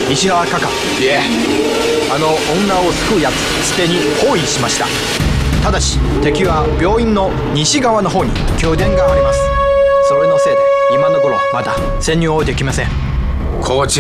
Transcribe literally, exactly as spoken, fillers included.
西側かか。 いえ、 あの女を救うやつ捨てに包囲しました。ただし敵は病院の西側の方に宮殿があります。それのせいで今の頃まだ潜入をできません。 こち